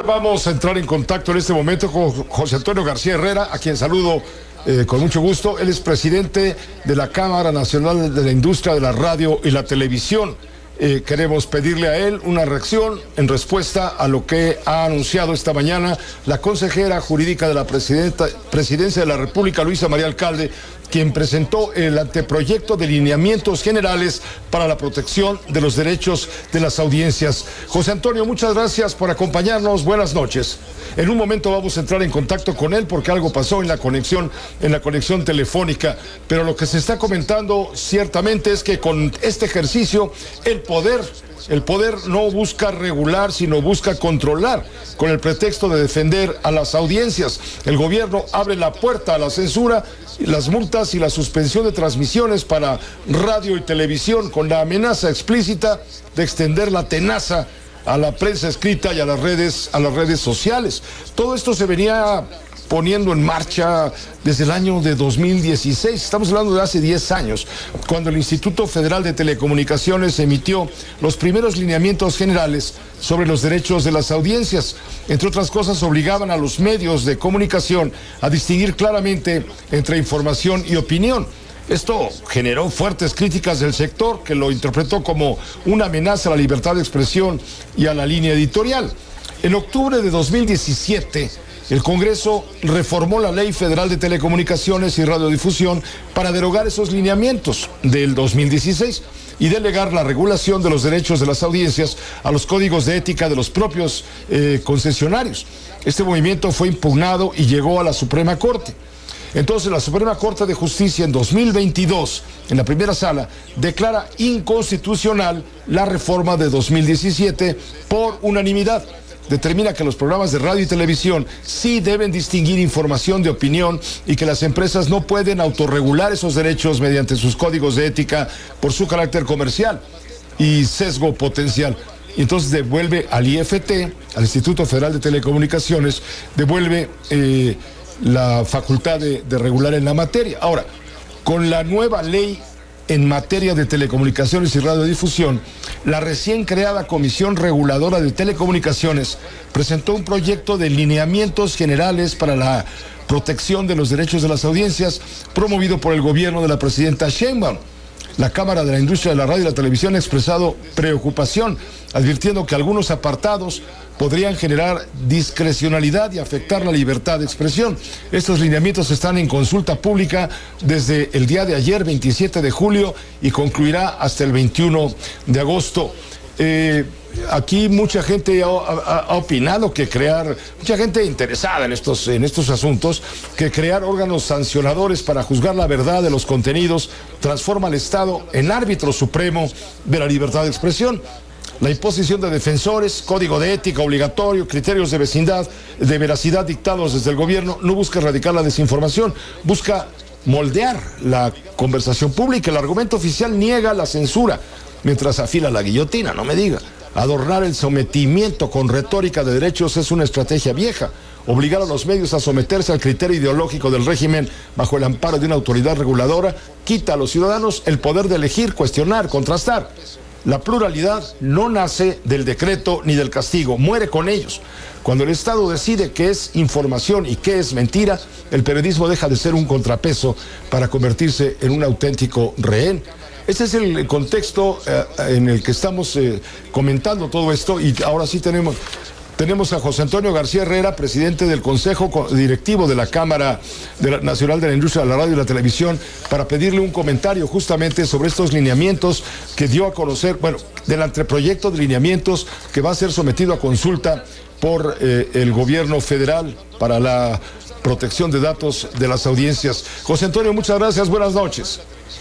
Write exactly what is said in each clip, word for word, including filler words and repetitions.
Vamos a entrar en contacto en este momento con José Antonio García Herrera, a quien saludo eh, con mucho gusto. Él es presidente de la Cámara Nacional de la Industria de la Radio y la Televisión. Eh, queremos pedirle a él una reacción en respuesta a lo que ha anunciado esta mañana la consejera jurídica de la presidenta, Presidencia de la República, Luisa María Alcalde, quien presentó el anteproyecto de lineamientos generales para la protección de los derechos de las audiencias. José Antonio, muchas gracias por acompañarnos. Buenas noches. En un momento vamos a entrar en contacto con él porque algo pasó en la conexión, en la conexión telefónica. Pero lo que se está comentando ciertamente es que con este ejercicio el poder, el poder no busca regular, sino busca controlar, con el pretexto de defender a las audiencias. El gobierno abre la puerta a la censura, las multas y la suspensión de transmisiones para radio y televisión, con la amenaza explícita de extender la tenaza a la prensa escrita y a las redes, a las redes sociales. Todo esto se venía poniendo en marcha desde el año de dos mil dieciséis, estamos hablando de hace diez años, cuando el Instituto Federal de Telecomunicaciones emitió los primeros lineamientos generales sobre los derechos de las audiencias. Entre otras cosas, obligaban a los medios de comunicación a distinguir claramente entre información y opinión. Esto generó fuertes críticas del sector, que lo interpretó como una amenaza a la libertad de expresión y a la línea editorial. En octubre de dos mil diecisiete, el Congreso reformó la Ley Federal de Telecomunicaciones y Radiodifusión para derogar esos lineamientos del dos mil dieciséis y delegar la regulación de los derechos de las audiencias a los códigos de ética de los propios eh, concesionarios. Este movimiento fue impugnado y llegó a la Suprema Corte. Entonces, la Suprema Corte de Justicia en dos mil veintidós, en la primera sala, declara inconstitucional la reforma de dos mil diecisiete por unanimidad. Determina que los programas de radio y televisión sí deben distinguir información de opinión y que las empresas no pueden autorregular esos derechos mediante sus códigos de ética por su carácter comercial y sesgo potencial. Y entonces devuelve al I F T, al Instituto Federal de Telecomunicaciones, devuelve eh, la facultad de, de regular en la materia. Ahora, con la nueva ley en materia de telecomunicaciones y radiodifusión, la recién creada Comisión Reguladora de Telecomunicaciones presentó un proyecto de lineamientos generales para la protección de los derechos de las audiencias, promovido por el gobierno de la presidenta Sheinbaum. La Cámara de la Industria de la Radio y la Televisión ha expresado preocupación, advirtiendo que algunos apartados podrían generar discrecionalidad y afectar la libertad de expresión. Estos lineamientos están en consulta pública desde el día de ayer, veintisiete de julio, y concluirá hasta el veintiuno de agosto. Eh, aquí mucha gente ha, ha, ha opinado que crear, mucha gente interesada en estos, en estos asuntos, que crear órganos sancionadores para juzgar la verdad de los contenidos transforma al Estado en árbitro supremo de la libertad de expresión. La imposición de defensores, código de ética obligatorio, criterios de vecindad, de veracidad dictados desde el gobierno, no busca erradicar la desinformación, busca moldear la conversación pública. El argumento oficial niega la censura, mientras afila la guillotina, no me diga. Adornar el sometimiento con retórica de derechos es una estrategia vieja. Obligar a los medios a someterse al criterio ideológico del régimen bajo el amparo de una autoridad reguladora quita a los ciudadanos el poder de elegir, cuestionar, contrastar. La pluralidad no nace del decreto ni del castigo, muere con ellos. Cuando el Estado decide qué es información y qué es mentira, el periodismo deja de ser un contrapeso para convertirse en un auténtico rehén. Ese es el contexto eh, en el que estamos eh, comentando todo esto, y ahora sí tenemos... Tenemos a José Antonio García Herrera, presidente del Consejo Directivo de la Cámara de la Nacional de la Industria de la Radio y la Televisión, para pedirle un comentario justamente sobre estos lineamientos que dio a conocer, bueno, del anteproyecto de lineamientos que va a ser sometido a consulta por eh, el gobierno federal para la protección de datos de las audiencias. José Antonio, muchas gracias, buenas noches.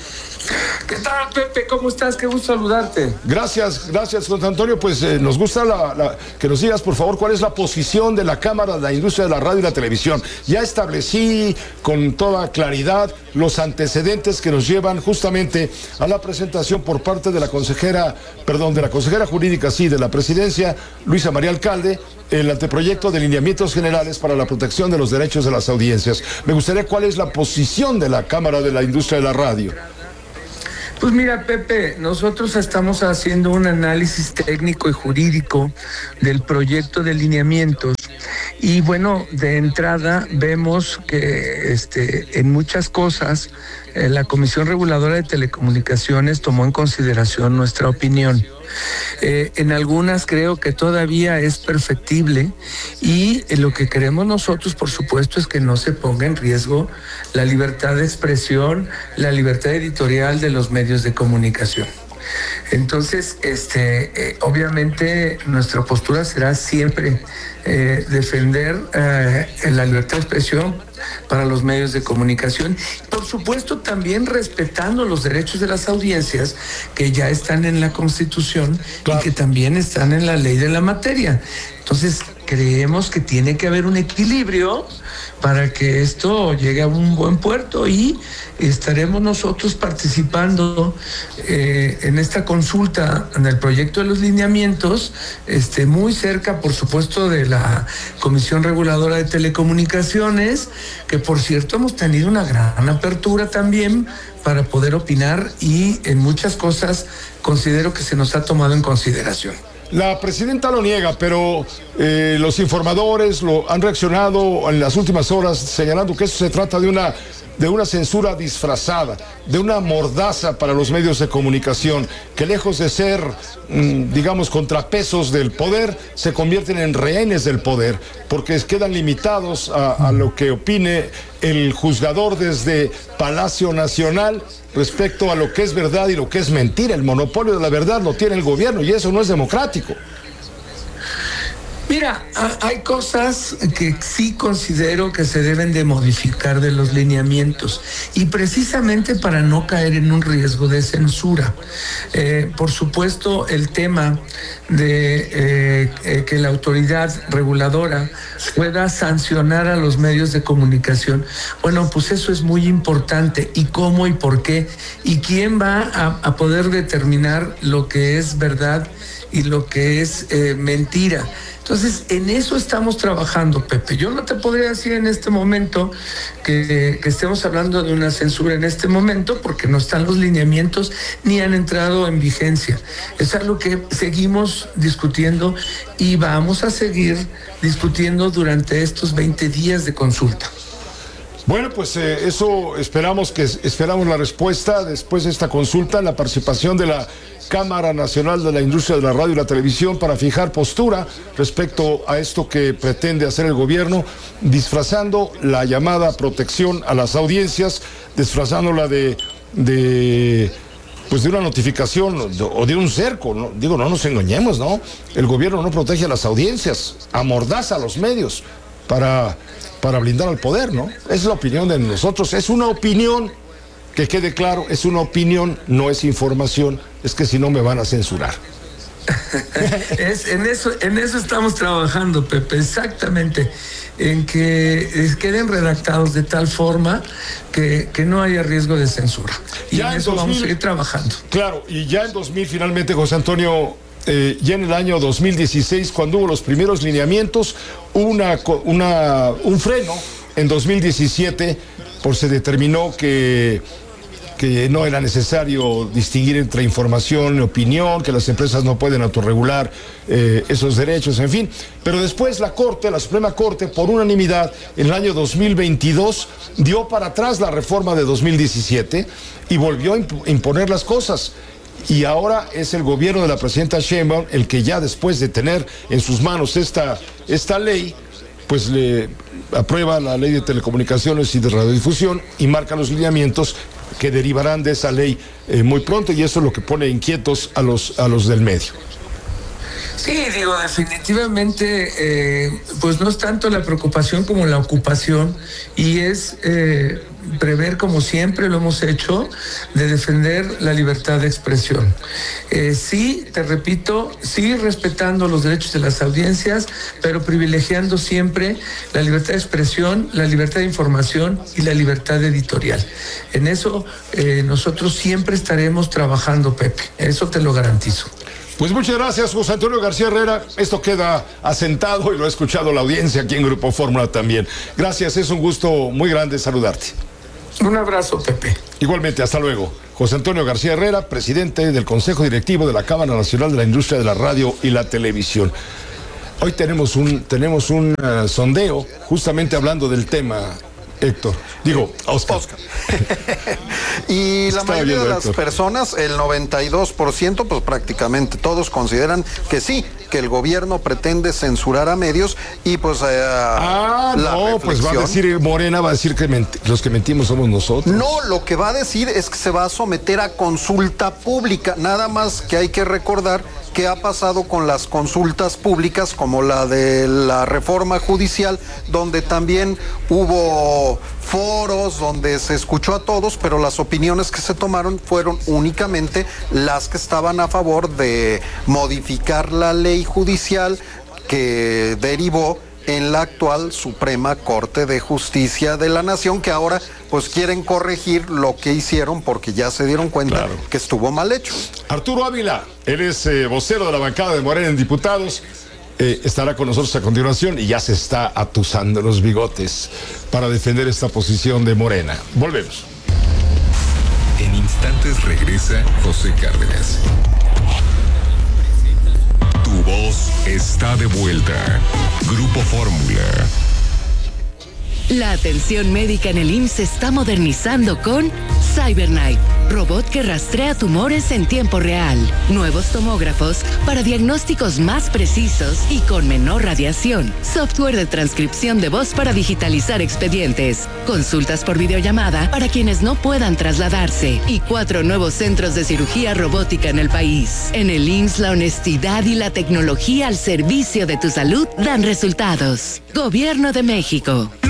¿Qué tal, Pepe? ¿Cómo estás? Qué gusto saludarte. Gracias, gracias, José Antonio. Pues eh, nos gusta la, la, que nos digas, por favor, cuál es la posición de la Cámara de la Industria de la Radio y la Televisión. Ya establecí con toda claridad los antecedentes que nos llevan justamente a la presentación por parte de la consejera, perdón, de la consejera jurídica, sí, de la Presidencia, Luisa María Alcalde, el anteproyecto de lineamientos generales para la protección de los derechos de las audiencias. Me gustaría cuál es la posición de la Cámara de la Industria de la Radio. Pues mira, Pepe, nosotros estamos haciendo un análisis técnico y jurídico del proyecto de lineamientos y bueno, de entrada vemos que este, en muchas cosas eh, la Comisión Reguladora de Telecomunicaciones tomó en consideración nuestra opinión. Eh, en algunas creo que todavía es perfectible y eh, lo que queremos nosotros, por supuesto, es que no se ponga en riesgo la libertad de expresión, la libertad editorial de los medios de comunicación. Entonces, este, eh, obviamente nuestra postura será siempre eh, defender eh, la libertad de expresión para los medios de comunicación. Por supuesto, también respetando los derechos de las audiencias que ya están en la Constitución, claro, y que también están en la ley de la materia. Entonces, creemos que tiene que haber un equilibrio para que esto llegue a un buen puerto y estaremos nosotros participando eh, en esta consulta en el proyecto de los lineamientos, este, muy cerca, por supuesto, de la Comisión Reguladora de Telecomunicaciones, que por cierto hemos tenido una gran apertura también para poder opinar y en muchas cosas considero que se nos ha tomado en consideración. La presidenta lo niega, pero eh, los informadores lo han reaccionado en las últimas horas señalando que eso se trata de una, de una censura disfrazada, de una mordaza para los medios de comunicación, que lejos de ser, mmm, digamos, contrapesos del poder, se convierten en rehenes del poder, porque quedan limitados a, a lo que opine el juzgador desde Palacio Nacional respecto a lo que es verdad y lo que es mentira. El monopolio de la verdad lo tiene el gobierno y eso no es democrático. Mira, hay cosas que sí considero que se deben de modificar de los lineamientos y precisamente para no caer en un riesgo de censura. Eh, por supuesto, el tema de eh, eh, que la autoridad reguladora pueda sancionar a los medios de comunicación. Bueno, pues eso es muy importante. ¿Y cómo y por qué? ¿Y quién va a, a poder determinar lo que es verdad y lo que es eh, mentira? Entonces, en eso estamos trabajando, Pepe. Yo no te podría decir en este momento que, que estemos hablando de una censura en este momento porque no están los lineamientos ni han entrado en vigencia. Es algo que seguimos discutiendo y vamos a seguir discutiendo durante estos veinte días de consulta. Bueno, pues eh, eso esperamos que esperamos la respuesta después de esta consulta, la participación de la Cámara Nacional de la Industria de la Radio y la Televisión para fijar postura respecto a esto que pretende hacer el gobierno, disfrazando la llamada protección a las audiencias, disfrazándola de, de pues de una notificación o de un cerco, ¿no? Digo, no nos engañemos, ¿no? El gobierno no protege a las audiencias, amordaza a los medios para, para blindar al poder, ¿no? Es la opinión de nosotros, es una opinión. Que quede claro, es una opinión, no es información, es que si no me van a censurar. es, en, eso, en eso estamos trabajando, Pepe, exactamente, en que queden redactados de tal forma que, que no haya riesgo de censura. Y ya en eso dos mil, vamos a ir trabajando. Claro, y ya en dos mil finalmente, José Antonio, eh, ya en el año dos mil dieciséis, cuando hubo los primeros lineamientos, una, una, un freno en dos mil diecisiete, pues se determinó que... que no era necesario distinguir entre información y opinión, que las empresas no pueden autorregular eh, esos derechos, en fin. Pero después la Corte, la Suprema Corte, por unanimidad, en el año dos mil veintidós, dio para atrás la reforma de dos mil diecisiete y volvió a imp- imponer las cosas. Y ahora es el gobierno de la presidenta Sheinbaum el que ya después de tener en sus manos esta, esta ley, pues le aprueba la ley de telecomunicaciones y de radiodifusión y marca los lineamientos que derivarán de esa ley eh, muy pronto, y eso es lo que pone inquietos a los, a los del medio. Sí, digo, definitivamente, eh, pues no es tanto la preocupación como la ocupación, y es eh, prever, como siempre lo hemos hecho, de defender la libertad de expresión. Eh, sí, te repito, sí respetando los derechos de las audiencias, pero privilegiando siempre la libertad de expresión, la libertad de información y la libertad editorial. En eso eh, nosotros siempre estaremos trabajando, Pepe, eso te lo garantizo. Pues muchas gracias, José Antonio García Herrera. Esto queda asentado y lo ha escuchado la audiencia aquí en Grupo Fórmula también. Gracias, es un gusto muy grande saludarte. Un abrazo, Pepe. Igualmente, hasta luego. José Antonio García Herrera, presidente del Consejo Directivo de la Cámara Nacional de la Industria de la Radio y la Televisión. Hoy tenemos un, tenemos un uh, sondeo, justamente hablando del tema, Héctor. Digo, Oscar. Oscar. Y la Estaba mayoría de las Héctor. personas, el noventa y dos por ciento, pues prácticamente todos consideran que sí, que el gobierno pretende censurar a medios y pues eh, ah, la no, reflexión... pues va a decir Morena, va a decir que menti- los que mentimos somos nosotros. No, lo que va a decir es que se va a someter a consulta pública, nada más que hay que recordar qué ha pasado con las consultas públicas como la de la reforma judicial, donde también hubo foros, donde se escuchó a todos, pero las opiniones que se tomaron fueron únicamente las que estaban a favor de modificar la ley judicial que derivó en la actual Suprema Corte de Justicia de la Nación, que ahora pues quieren corregir lo que hicieron porque ya se dieron cuenta claro. que estuvo mal hecho. Arturo Ávila, él es eh, vocero de la bancada de Morena en Diputados, eh, estará con nosotros a continuación y ya se está atusando los bigotes para defender esta posición de Morena. Volvemos. En instantes regresa José Cárdenas. Tu voz está de vuelta. Grupo Fórmula. La atención médica en el I M S S se está modernizando con CyberKnife, robot que rastrea tumores en tiempo real. Nuevos tomógrafos para diagnósticos más precisos y con menor radiación. Software de transcripción de voz para digitalizar expedientes. Consultas por videollamada para quienes no puedan trasladarse. Y cuatro nuevos centros de cirugía robótica en el país. En el I M S S la honestidad y la tecnología al servicio de tu salud dan resultados. Gobierno de México.